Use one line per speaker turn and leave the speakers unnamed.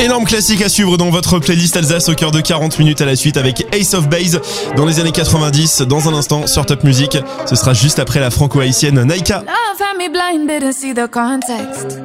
Énorme classique à suivre dans votre playlist Alsace au cœur de 40 minutes à la suite avec Ace of Base dans les années 90. Dans un instant sur Top Music, ce sera juste après la franco-haïtienne Naika.
Love had me blinded to see the context.